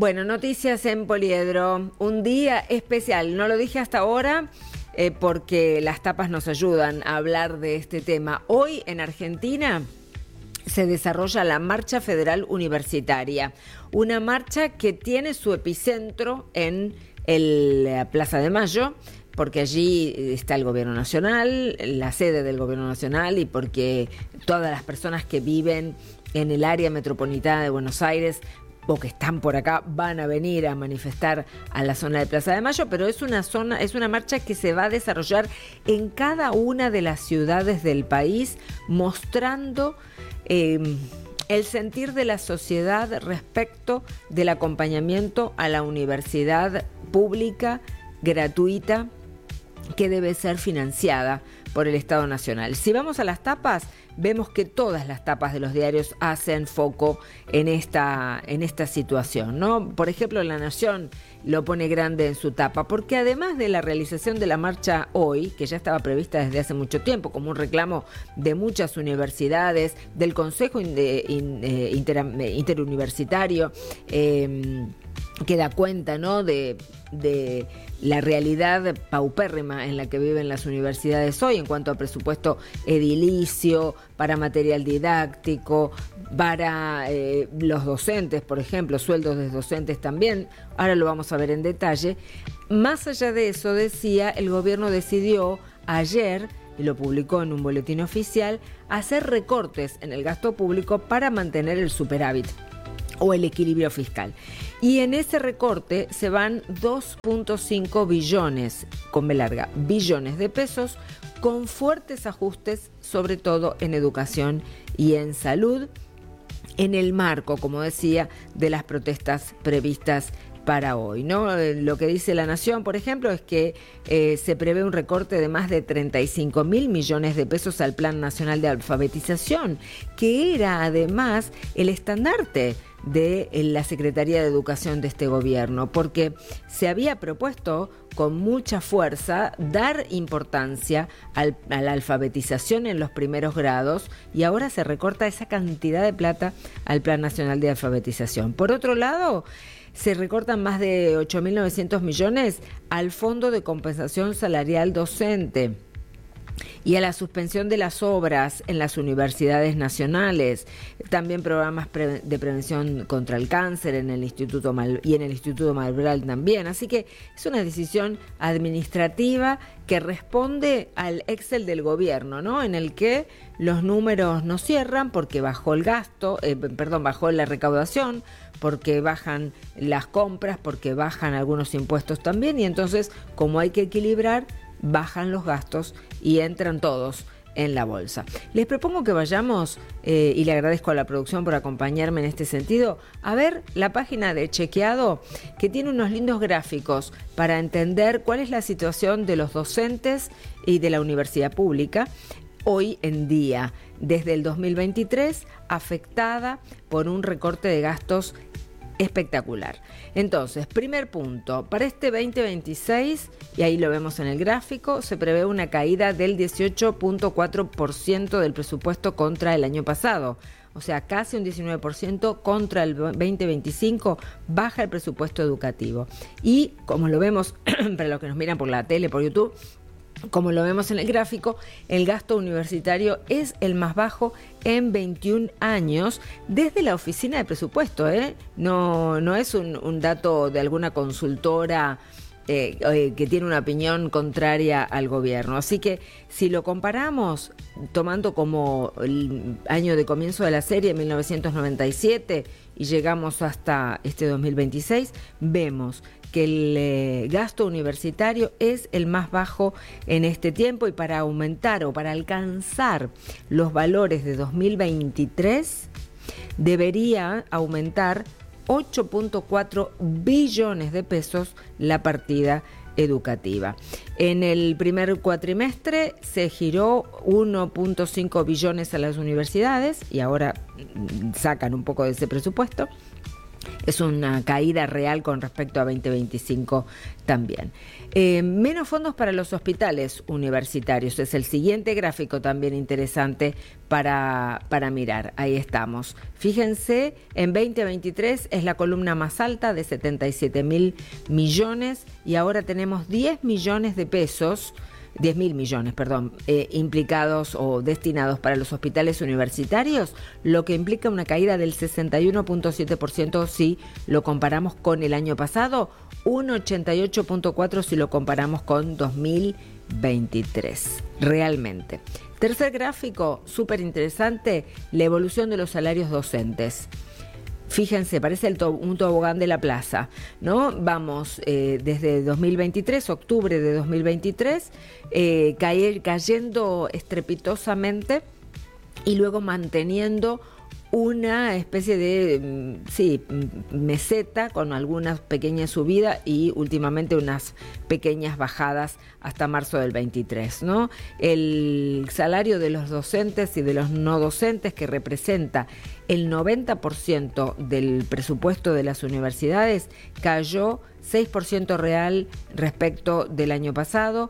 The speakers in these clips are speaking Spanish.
Bueno, noticias en Poliedro. Un día especial. No lo dije hasta ahora porque las tapas nos ayudan a hablar de este tema. Hoy en Argentina se desarrolla la Marcha Federal Universitaria. Una marcha que tiene su epicentro en la Plaza de Mayo, porque allí está el Gobierno Nacional, la sede del Gobierno Nacional, y porque todas las personas que viven en el área metropolitana de Buenos Aires o que están por acá van a venir a manifestar a la zona de Plaza de Mayo, pero es una marcha que se va a desarrollar en cada una de las ciudades del país, mostrando el sentir de la sociedad respecto del acompañamiento a la universidad pública, gratuita, que debe ser financiada por el Estado Nacional. Si vamos a las tapas, vemos que todas las tapas de los diarios hacen foco en esta situación, ¿no? Por ejemplo, La Nación lo pone grande en su tapa, porque además de la realización de la marcha hoy, que ya estaba prevista desde hace mucho tiempo, como un reclamo de muchas universidades, del Consejo Interuniversitario, que da cuenta, ¿no?, de la realidad paupérrima en la que viven las universidades hoy en cuanto a presupuesto edilicio, para material didáctico, para los docentes, por ejemplo, sueldos de docentes también. Ahora lo vamos a ver en detalle. Más allá de eso, decía, el gobierno decidió ayer, y lo publicó en un boletín oficial, hacer recortes en el gasto público para mantener el superávit o el equilibrio fiscal. Y en ese recorte se van 2.5 billones, con B larga, billones de pesos, con fuertes ajustes, sobre todo en educación y en salud, en el marco, como decía, de las protestas previstas para hoy, ¿no? Lo que dice La Nación, por ejemplo, es que se prevé un recorte de más de 35.000 millones de pesos al Plan Nacional de Alfabetización, que era además el estandarte de la Secretaría de Educación de este gobierno, porque se había propuesto con mucha fuerza dar importancia a la alfabetización en los primeros grados, y ahora se recorta esa cantidad de plata al Plan Nacional de Alfabetización. Por otro lado, se recortan más de 8.900 millones al Fondo de Compensación Salarial Docente y a la suspensión de las obras en las universidades nacionales, también programas de prevención contra el cáncer en el Instituto Malbral también. Así que es una decisión administrativa que responde al Excel del gobierno, ¿no?, en el que los números no cierran porque bajó el gasto, bajó la recaudación, porque bajan las compras, porque bajan algunos impuestos también, y entonces, como hay que equilibrar, bajan los gastos y entran todos en la bolsa. Les propongo que vayamos, y le agradezco a la producción por acompañarme en este sentido, a ver la página de Chequeado, que tiene unos lindos gráficos para entender cuál es la situación de los docentes y de la universidad pública hoy en día, desde el 2023, afectada por un recorte de gastos espectacular. Entonces, primer punto, para este 2026, y ahí lo vemos en el gráfico, se prevé una caída del 18.4% del presupuesto contra el año pasado. O sea, casi un 19% contra el 2025, baja el presupuesto educativo. Y como lo vemos, para los que nos miran por la tele, por YouTube, como lo vemos en el gráfico, el gasto universitario es el más bajo en 21 años desde la oficina de presupuesto, ¿eh? No es un dato de alguna consultora que tiene una opinión contraria al gobierno. Así que si lo comparamos, tomando como el año de comienzo de la serie, 1997, y llegamos hasta este 2026, vemos que el gasto universitario es el más bajo en este tiempo, y para aumentar o para alcanzar los valores de 2023 debería aumentar 8.4 billones de pesos la partida educativa. En el primer cuatrimestre se giró 1.5 billones a las universidades, y ahora sacan un poco de ese presupuesto. Es una caída real con respecto a 2025 también. Menos fondos para los hospitales universitarios. Es el siguiente gráfico también interesante para mirar. Ahí estamos. Fíjense, en 2023 es la columna más alta de 77.000 millones y ahora tenemos 10 millones de pesos. 10.000 millones, perdón, implicados o destinados para los hospitales universitarios, lo que implica una caída del 61.7% si lo comparamos con el año pasado, un 88.4% si lo comparamos con 2023, realmente. Tercer gráfico, súper interesante, la evolución de los salarios docentes. Fíjense, parece un tobogán de la plaza, ¿no? Vamos desde 2023, octubre de 2023, cayendo estrepitosamente y luego manteniendo una especie de meseta con algunas pequeñas subidas y últimamente unas pequeñas bajadas hasta marzo del 23, ¿no? El salario de los docentes y de los no docentes, que representa el 90% del presupuesto de las universidades, cayó 6% real respecto del año pasado,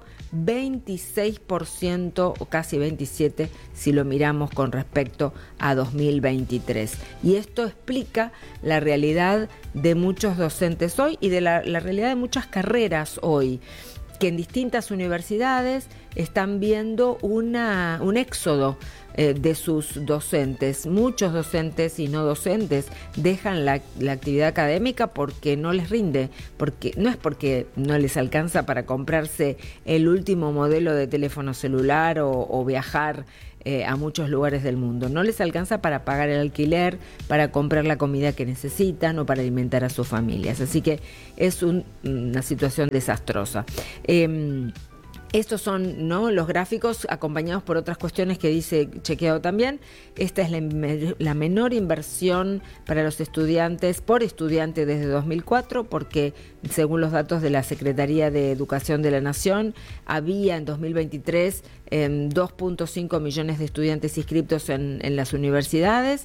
26% o casi 27% si lo miramos con respecto a 2023. Y esto explica la realidad de muchos docentes hoy y de la realidad de muchas carreras hoy, que en distintas universidades están viendo un éxodo de sus docentes. Muchos docentes y no docentes dejan la actividad académica porque no les rinde, porque no es porque no les alcanza para comprarse el último modelo de teléfono celular o viajar a muchos lugares del mundo. No les alcanza para pagar el alquiler, para comprar la comida que necesitan o para alimentar a sus familias. Así que es una situación desastrosa. Estos son, ¿no?, los gráficos acompañados por otras cuestiones que dice Chequeado también. Esta es la menor inversión para los estudiantes por estudiante desde 2004, porque según los datos de la Secretaría de Educación de la Nación, había en 2023 2.5 millones de estudiantes inscriptos en las universidades.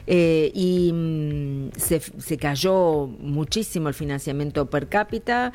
Se cayó muchísimo el financiamiento per cápita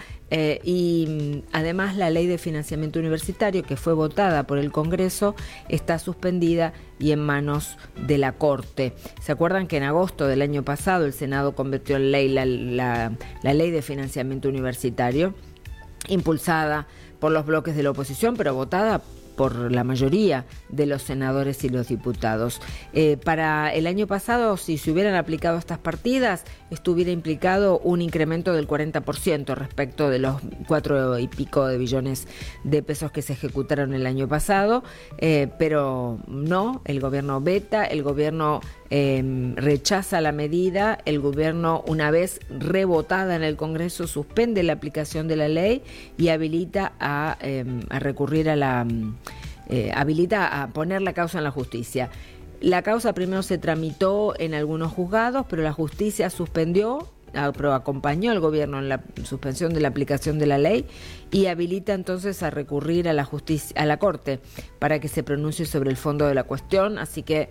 y además la ley de financiamiento universitario, que fue votada por el Congreso, está suspendida y en manos de la Corte. ¿Se acuerdan que en agosto del año pasado el Senado convirtió en ley la ley de financiamiento universitario, impulsada por los bloques de la oposición, pero votada por la mayoría de los senadores y los diputados? Para el año pasado, si se hubieran aplicado estas partidas, estuviera implicado un incremento del 40% respecto de los 4 y pico de billones de pesos que se ejecutaron el año pasado, pero no, el gobierno veta, el gobierno rechaza la medida, el gobierno, una vez rebotada en el Congreso, suspende la aplicación de la ley y habilita a recurrir habilita a poner la causa en la justicia. La causa primero se tramitó en algunos juzgados, pero la justicia acompañó al gobierno en la suspensión de la aplicación de la ley y habilita entonces a recurrir a la justicia, a la Corte, para que se pronuncie sobre el fondo de la cuestión. Así que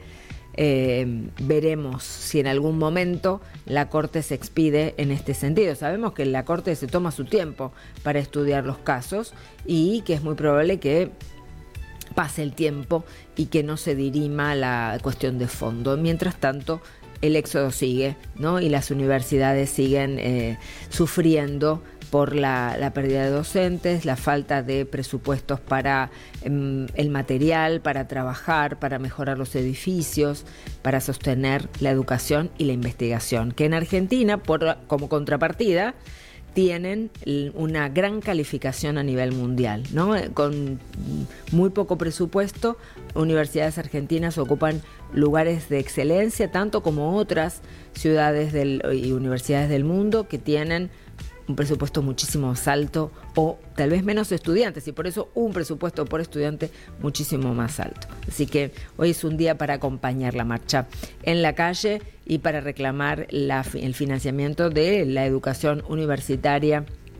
veremos si en algún momento la Corte se expide en este sentido. Sabemos que la Corte se toma su tiempo para estudiar los casos y que es muy probable que pase el tiempo y que no se dirima la cuestión de fondo. Mientras tanto, el éxodo sigue, ¿no? Y las universidades siguen sufriendo por la pérdida de docentes, la falta de presupuestos para el material, para trabajar, para mejorar los edificios, para sostener la educación y la investigación, que en Argentina, como contrapartida, tienen una gran calificación a nivel mundial, ¿no? Con muy poco presupuesto, universidades argentinas ocupan lugares de excelencia, tanto como otras ciudades y universidades del mundo que tienen un presupuesto muchísimo más alto o tal vez menos estudiantes, y por eso un presupuesto por estudiante muchísimo más alto. Así que hoy es un día para acompañar la marcha en la calle y para reclamar el financiamiento de la educación universitaria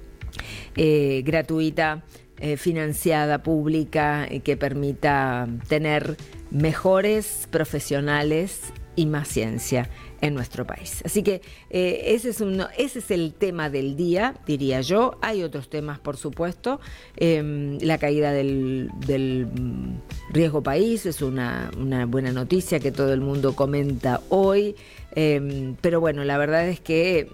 gratuita, financiada, pública, que permita tener mejores profesionales y más ciencia en nuestro país. Así que ese es el tema del día, diría yo. Hay otros temas, por supuesto. La caída del riesgo país es una buena noticia que todo el mundo comenta hoy. Pero bueno, la verdad es que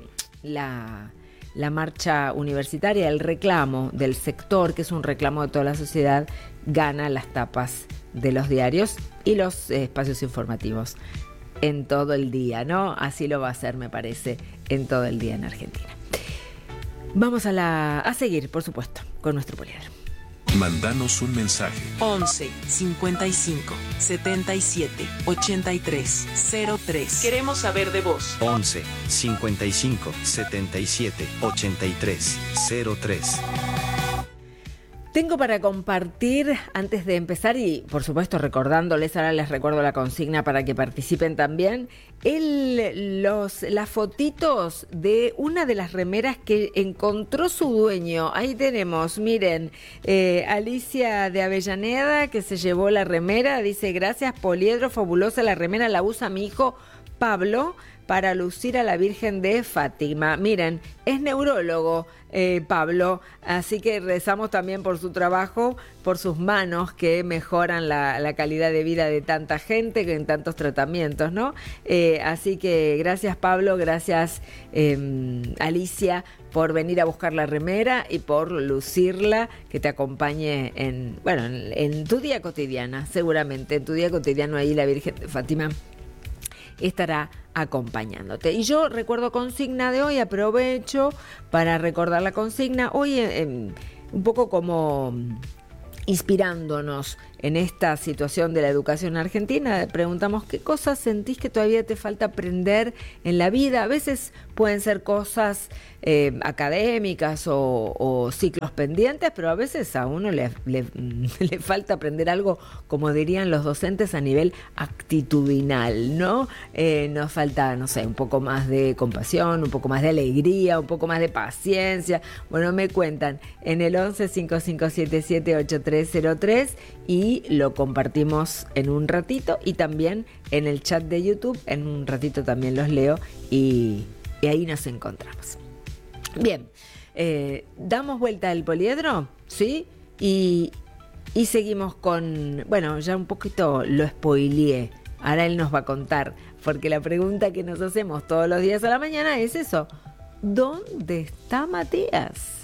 la marcha universitaria, el reclamo del sector, que es un reclamo de toda la sociedad, gana las tapas de los diarios y los espacios informativos en todo el día, ¿no? Así lo va a hacer, me parece, en todo el día en Argentina. Vamos a seguir, por supuesto, con nuestro poliedro. Mándanos un mensaje. 11 55 77 83 03. Queremos saber de vos. 11 55 77 83 03. Tengo para compartir, antes de empezar, y por supuesto recordándoles, ahora les recuerdo la consigna para que participen también, las fotitos de una de las remeras que encontró su dueño. Ahí tenemos, miren, Alicia de Avellaneda, que se llevó la remera, dice: gracias Poliedro, fabulosa la remera, la usa mi hijo Pablo para lucir a la Virgen de Fátima. Miren, es neurólogo Pablo, así que rezamos también por su trabajo, por sus manos que mejoran la calidad de vida de tanta gente que en tantos tratamientos, ¿no? Así que gracias Pablo, gracias Alicia por venir a buscar la remera y por lucirla, que te acompañe en tu día cotidiana, seguramente en tu día cotidiano ahí la Virgen de Fátima estará acompañándote. Y yo recuerdo consigna de hoy, aprovecho para recordar la consigna. Hoy un poco como inspirándonos en esta situación de la educación argentina, preguntamos qué cosas sentís que todavía te falta aprender en la vida. A veces pueden ser cosas académicas o ciclos pendientes, pero a veces a uno le falta aprender algo, como dirían los docentes, a nivel actitudinal, ¿no? Nos falta, no sé, un poco más de compasión, un poco más de alegría, un poco más de paciencia. Bueno, me cuentan en el 11 5577 8303 y lo compartimos en un ratito, y también en el chat de YouTube en un ratito también los leo y ahí nos encontramos. Bien, damos vuelta al poliedro, ¿sí? Y seguimos con, bueno, ya un poquito lo spoileé, ahora él nos va a contar, porque la pregunta que nos hacemos todos los días a la mañana es eso: ¿dónde está Matías?